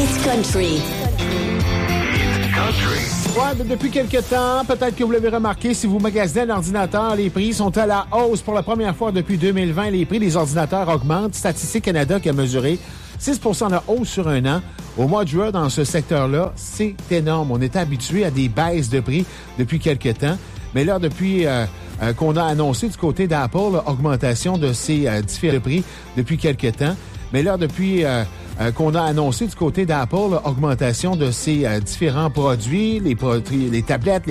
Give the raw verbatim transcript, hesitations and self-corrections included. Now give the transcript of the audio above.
It's country. Ouais, mais depuis quelques temps, peut-être que vous l'avez remarqué, si vous magasinez un ordinateur, les prix sont à la hausse. Pour la première fois depuis deux mille vingt, les prix des ordinateurs augmentent. Statistique Canada qui a mesuré six pour cent de hausse sur un an. Au mois de juin, dans ce secteur-là, c'est énorme. On était habitué à des baisses de prix depuis quelques temps. Mais là, depuis euh, euh, qu'on a annoncé du côté d'Apple, augmentation de ces euh, différents prix depuis quelques temps. Mais là, depuis euh, euh, qu'on a annoncé du côté d'Apple, augmentation de ces euh, différents produits, les, produits, les tablettes, les